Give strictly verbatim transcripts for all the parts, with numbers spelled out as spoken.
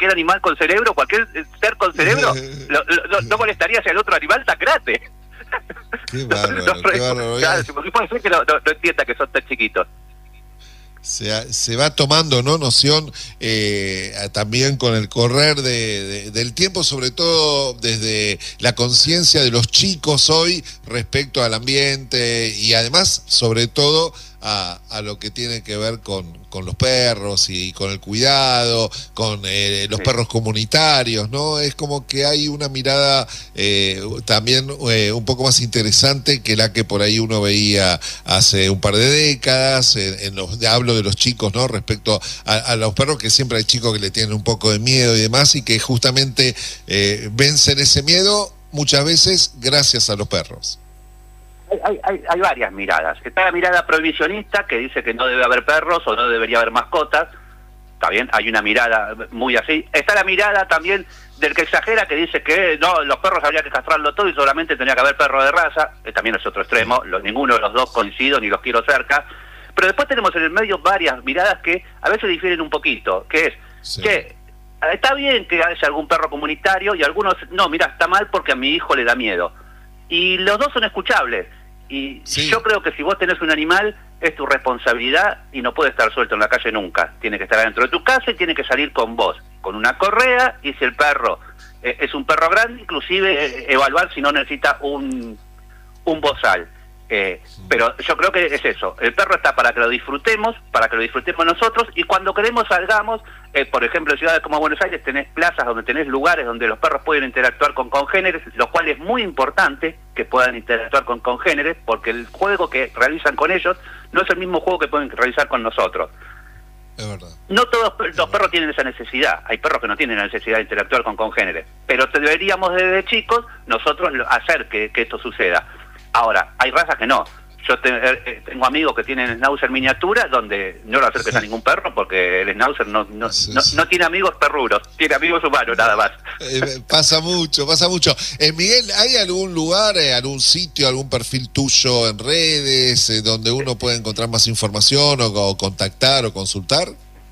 cualquier animal con cerebro, cualquier ser con cerebro, lo, lo, no molestaría si el otro animal sacrate. Qué bárbaro, no, no, qué bárbaro. Claro, puede ser que no, no, no entienda que son tan chiquitos. Se, se va tomando, ¿no?, noción eh, también con el correr de, de, del tiempo, sobre todo desde la conciencia de los chicos hoy respecto al ambiente y además, sobre todo, a, a lo que tiene que ver con, con los perros y con el cuidado, con eh, los sí. perros comunitarios, ¿no? Es como que hay una mirada eh, también eh, un poco más interesante que la que por ahí uno veía hace un par de décadas, en, en los, hablo de los chicos, ¿no?, respecto a, a los perros, que siempre hay chicos que le tienen un poco de miedo y demás, y que justamente eh, vencen ese miedo muchas veces gracias a los perros. Hay, hay, hay varias miradas. Está la mirada prohibicionista, que dice que no debe haber perros o no debería haber mascotas. Está bien, hay una mirada muy así. Está la mirada también del que exagera, que dice que no, los perros habría que castrarlo todo y solamente tenía que haber perros de raza. Eh, también es otro extremo. Los, ninguno de los dos coincido ni los quiero cerca. Pero después tenemos en el medio varias miradas que a veces difieren un poquito, que es, sí. que está bien que haya algún perro comunitario y algunos, no, mira, está mal porque a mi hijo le da miedo. Y los dos son escuchables. Y sí. yo creo que si vos tenés un animal, es tu responsabilidad y no puede estar suelto en la calle nunca. Tiene que estar dentro de tu casa y tiene que salir con vos, con una correa, y si el perro eh, es un perro grande, inclusive eh, evaluar si no necesita un, un bozal. Eh, pero yo creo que es eso, el perro está para que lo disfrutemos, para que lo disfrutemos nosotros, y cuando queremos salgamos, eh, por ejemplo en ciudades como Buenos Aires tenés plazas donde tenés lugares donde los perros pueden interactuar con congéneres, lo cual es muy importante que puedan interactuar con congéneres, porque el juego que realizan con ellos no es el mismo juego que pueden realizar con nosotros. Es verdad. No todos los perros tienen esa necesidad, hay perros que no tienen la necesidad de interactuar con congéneres, pero deberíamos desde chicos nosotros hacer que, que esto suceda. Ahora, hay razas que no. Yo te, eh, tengo amigos que tienen schnauzer miniatura, donde no lo acerques sí. a ningún perro, porque el schnauzer no no, sí, no, sí. no tiene amigos perruros, tiene amigos humanos, nada más. Eh, pasa mucho, pasa mucho. Eh, Miguel, ¿hay algún lugar, eh, algún sitio, algún perfil tuyo en redes, eh, donde uno puede encontrar más información o, o contactar o consultar?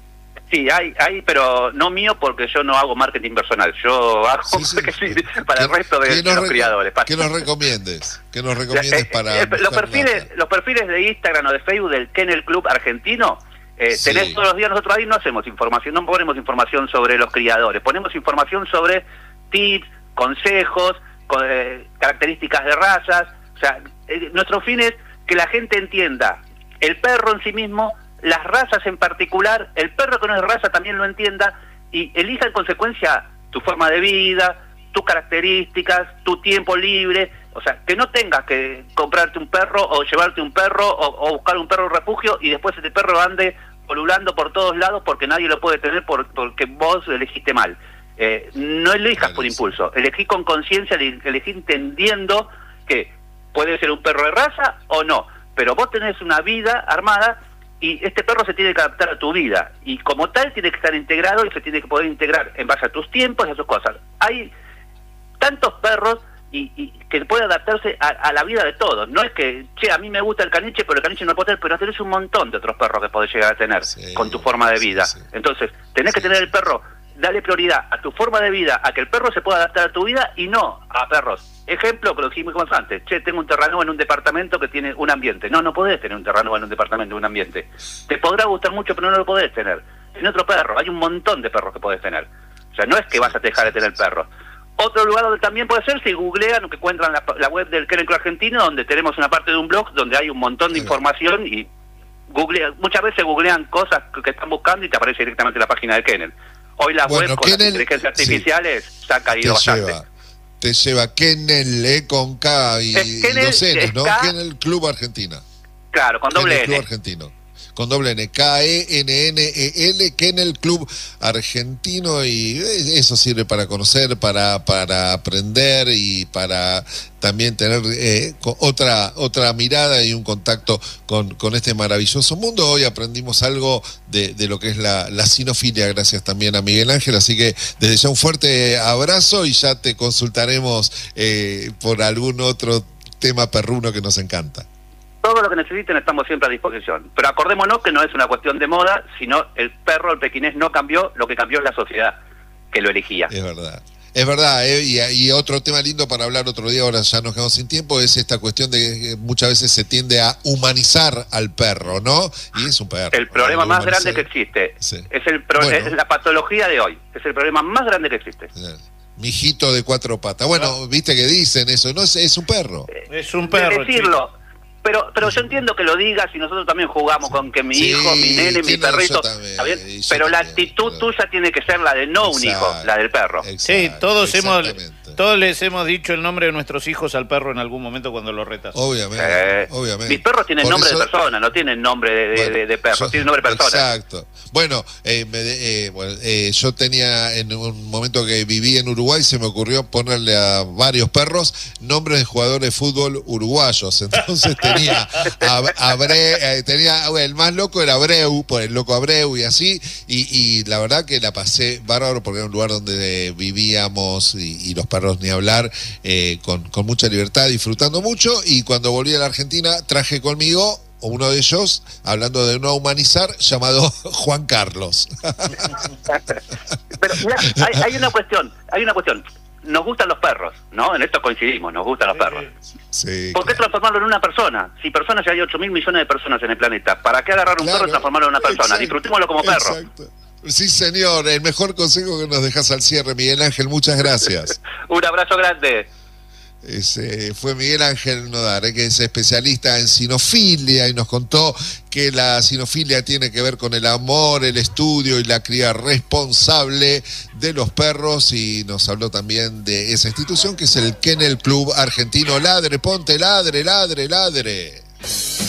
Sí, hay, hay, pero no mío, porque yo no hago marketing personal. Yo hago sí, sí. para el resto de, de los criadores. ¿Qué nos recomiendes? ¿Qué nos recomiendes para...? Eh, eh, los, perfiles, los perfiles de Instagram o de Facebook del Kennel Club Argentino, eh, sí. tenés todos los días, nosotros ahí no hacemos información, no ponemos información sobre los criadores, ponemos información sobre tips, consejos, con, eh, características de razas. O sea, eh, nuestro fin es que la gente entienda el perro en sí mismo, las razas en particular, el perro que no es raza también lo entienda y elija en consecuencia tu forma de vida, tus características, tu tiempo libre. O sea, que no tengas que comprarte un perro o llevarte un perro o, o buscar un perro refugio y después ese perro ande polulando por todos lados porque nadie lo puede tener por, porque vos elegiste mal. Eh, no elijas por impulso, elegí con conciencia, elegí entendiendo que puede ser un perro de raza o no, pero vos tenés una vida armada y este perro se tiene que adaptar a tu vida y como tal tiene que estar integrado y se tiene que poder integrar en base a tus tiempos y a sus cosas. Hay tantos perros y, y que puede adaptarse a, a la vida de todos. No es que, che, a mí me gusta el caniche, pero el caniche no lo puedo tener, pero tenés un montón de otros perros que podés llegar a tener sí, con tu forma de vida. Sí, sí. Entonces, tenés sí. que tener el perro, dale prioridad a tu forma de vida, a que el perro se pueda adaptar a tu vida y no a perros. Ejemplo, que lo dijimos antes, che, tengo un terrano en un departamento que tiene un ambiente. No, no podés tener un terrano en un departamento, un ambiente. Te podrá gustar mucho, pero no lo podés tener. En otro perro, hay un montón de perros que podés tener. O sea, no es que vas a dejar de tener perros. Otro lugar donde también puede ser, si googlean o que encuentran la, la web del Kennel Club Argentino, donde tenemos una parte de un blog donde hay un montón de información y googlean, muchas veces googlean cosas que, que están buscando y te aparece directamente la página de Kennel. Hoy las bueno, webs con Kennel, las inteligencias artificiales sí, se han caído bastante. Lleva, te lleva Kennel eh, con K y Kennel, dos N's, ¿no? K, Kennel Club Argentina. Claro, con doble N. Kennel Club Argentino. Con doble N, K E N N E L, Kennel Club Argentino, y eso sirve para conocer, para para aprender y para también tener eh, otra otra mirada y un contacto con, con este maravilloso mundo. Hoy aprendimos algo de, de lo que es la, la cinofilia, gracias también a Miguel Ángel, así que desde ya un fuerte abrazo y ya te consultaremos eh, por algún otro tema perruno que nos encanta. Todo lo que necesiten estamos siempre a disposición. Pero acordémonos que no es una cuestión de moda, sino el perro, el pequinés no cambió, lo que cambió es la sociedad. que lo elegía. Es verdad. Es verdad, ¿eh? y, y otro tema lindo para hablar otro día, ahora ya nos quedamos sin tiempo, es esta cuestión de que muchas veces se tiende a humanizar al perro, ¿no? Y es un perro. El problema más grande que existe. Sí. Es, el pro bueno. es la patología de hoy. Es el problema más grande que existe. Mijito de cuatro patas. Bueno, viste que dicen eso, ¿no? Es, es un perro. Es un perro. De decirlo. Pero, pero yo entiendo que lo digas y nosotros también jugamos sí. con que mi sí, hijo, mi nene, mi perrito, también, ¿está bien? Pero también, la actitud pero... tuya tiene que ser la de no exacto, un hijo, la del perro. Exacto, sí, todos hemos, todos les hemos dicho el nombre de nuestros hijos al perro en algún momento cuando lo retas. Obviamente, eh, obviamente. Mis perros tienen Por nombre eso... de persona, no tienen nombre de, de, bueno, de, de perro, yo, tienen nombre de persona. Exacto. Bueno, eh, me, eh, bueno eh, yo tenía en un momento que viví en Uruguay, se me ocurrió ponerle a varios perros nombres de jugadores de fútbol uruguayos. Entonces tenía Abre, eh, tenía el más loco era Abreu, por el loco Abreu y así, y, y la verdad que la pasé bárbaro porque era un lugar donde vivíamos y, y los perros ni hablar, eh, con, con mucha libertad, disfrutando mucho, y cuando volví a la Argentina traje conmigo uno de ellos, hablando de no humanizar, llamado Juan Carlos. Pero mira, hay, hay una cuestión, hay una cuestión. Nos gustan los perros, ¿no? En esto coincidimos, nos gustan los perros. Sí, ¿Por qué claro. transformarlo en una persona? Si personas ya hay ocho mil millones de personas en el planeta, ¿para qué agarrar un claro. perro y transformarlo en una persona? Exacto. Disfrutémoslo como perro. Exacto. Sí, señor, el mejor consejo que nos dejas al cierre, Miguel Ángel, muchas gracias. Un abrazo grande. Ese fue Miguel Ángel Nodar, eh, que es especialista en sinofilia y nos contó que la sinofilia tiene que ver con el amor, el estudio y la cría responsable de los perros, y nos habló también de esa institución que es el Kennel Club Argentino. Ladre, ponte, ladre, ladre, ladre.